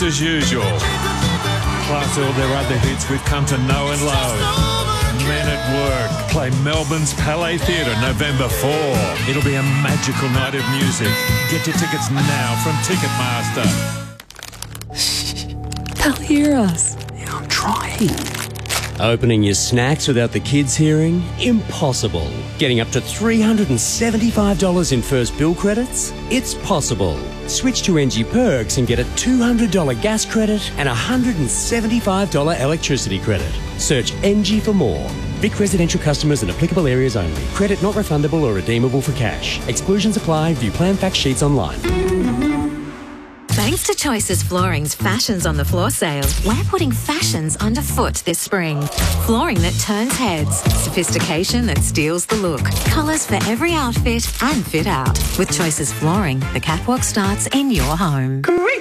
as usual. Plus all their other hits we've come to know and love. Men at Work play Melbourne's Palais Theatre November 4. It'll be a magical night of music. Get your tickets now from Ticketmaster. They'll hear us. Yeah, I'm trying. Opening your snacks without the kids hearing? Impossible. Getting up to $375 in first bill credits? It's possible. Switch to NG Perks and get a $200 gas credit and a $175 electricity credit. Search NG for more. Vic residential customers in applicable areas only. Credit not refundable or redeemable for cash. Exclusions apply. View plan fact sheets online. Thanks to Choices Flooring's Fashions on the Floor sale, we're putting fashions underfoot this spring. Flooring that turns heads, sophistication that steals the look, colours for every outfit and fit out. With Choices Flooring, the catwalk starts in your home.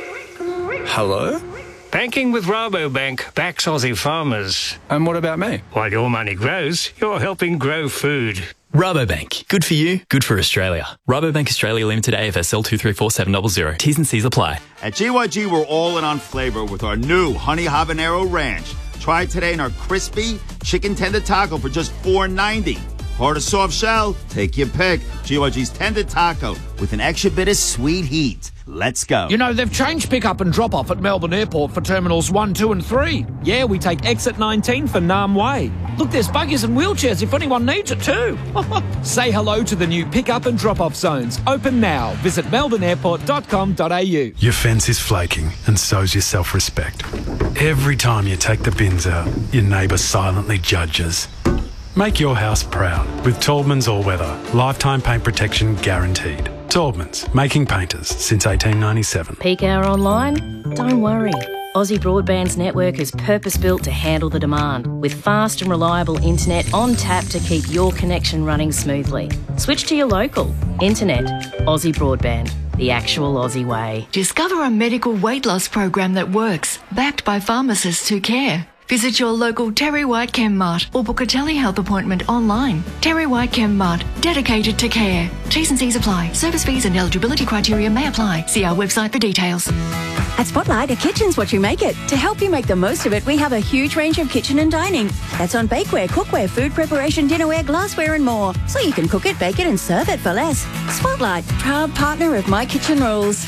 Hello? Banking with Rabobank backs Aussie farmers. And what about me? While your money grows, you're helping grow food. Rabobank. Good for you, good for Australia. Rabobank Australia Limited AFSL 234700. T's and C's apply. At GYG, we're all in on flavor with our new Honey Habanero Ranch. Try it today in our crispy chicken tender taco for just $4.90. Hard or soft shell? Take your pick. GYG's tender taco with an extra bit of sweet heat. Let's go. You know, they've changed pick-up and drop-off at Melbourne Airport for Terminals 1, 2 and 3. Yeah, we take exit 19 for Nam Way. Look, there's buggies and wheelchairs if anyone needs it too. Say hello to the new pick-up and drop-off zones. Open now. Visit melbourneairport.com.au. Your fence is flaking and so's your self-respect. Every time you take the bins out, your neighbour silently judges. Make your house proud with Taubman's All-Weather. Lifetime paint protection guaranteed. Taubman's, making painters since 1897. Peak hour online? Don't worry. Aussie Broadband's network is purpose-built to handle the demand, with fast and reliable internet on tap to keep your connection running smoothly. Switch to your local. Internet. Aussie Broadband. The actual Aussie way. Discover a medical weight loss program that works, backed by pharmacists who care. Visit your local Terry White Chem Mart or book a telehealth appointment online. Terry White Chem Mart, dedicated to care. T's and C's apply. Service fees and eligibility criteria may apply. See our website for details. At Spotlight, a kitchen's what you make it. To help you make the most of it, we have a huge range of kitchen and dining. That's on bakeware, cookware, food preparation, dinnerware, glassware and more. So you can cook it, bake it and serve it for less. Spotlight, proud partner of My Kitchen Rules.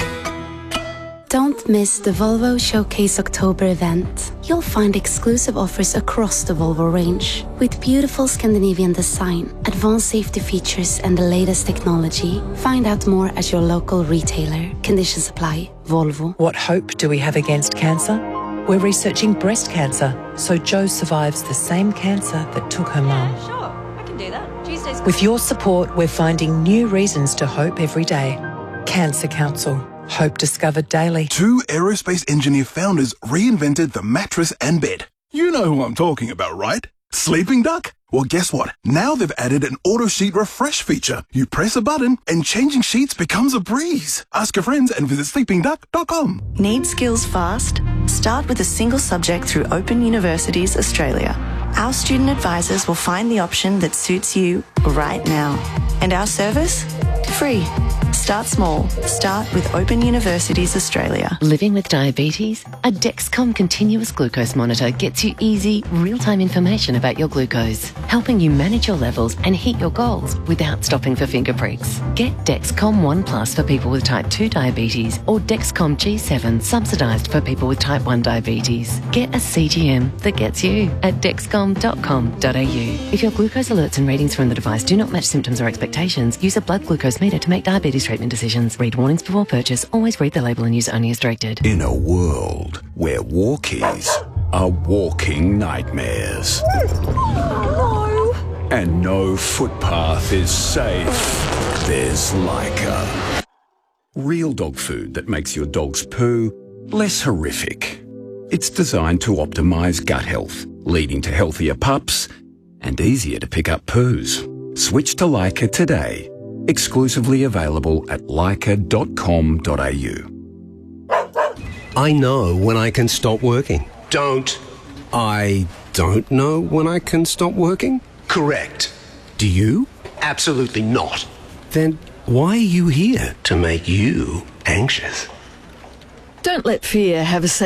Don't miss the Volvo Showcase October event. You'll find exclusive offers across the Volvo range with beautiful Scandinavian design, advanced safety features and the latest technology. Find out more at your local retailer. Conditions apply. Volvo. What hope do we have against cancer? We're researching breast cancer, so Jo survives the same cancer that took her mum. Sure, I can do that. Tuesdays. With your support, we're finding new reasons to hope every day. Cancer Council. Hope discovered daily. Two aerospace engineer founders reinvented the mattress and bed. You know who I'm talking about, right? Sleeping Duck? Well, guess what? Now they've added an auto sheet refresh feature. You press a button and changing sheets becomes a breeze. Ask your friends and visit sleepingduck.com. Need skills fast? Start with a single subject through Open Universities Australia. Our student advisors will find the option that suits you right now. And our service? Free. Start small. Start with Open Universities Australia. Living with diabetes? A Dexcom continuous glucose monitor gets you easy, real-time information about your glucose, helping you manage your levels and hit your goals without stopping for finger pricks. Get Dexcom One Plus for people with type 2 diabetes or Dexcom G7 subsidised for people with type 1 diabetes. Get a CGM that gets you at dexcom.com.au. If your glucose alerts and readings from the device do not match symptoms or expectations, use a blood glucose meter to make diabetes treatment decisions. Read warnings before purchase. Always read the label and use only as directed. In a world where walkies are walking nightmares. No! And no footpath is safe, there's Leica. Real dog food that makes your dog's poo less horrific. It's designed to optimise gut health, leading to healthier pups and easier to pick up poos. Switch to Leica today. Exclusively available at leica.com.au. I know when I can stop working. Don't. I don't know when I can stop working? Correct. Do you? Absolutely not. Then why are you here? To make you anxious. Don't let fear have a say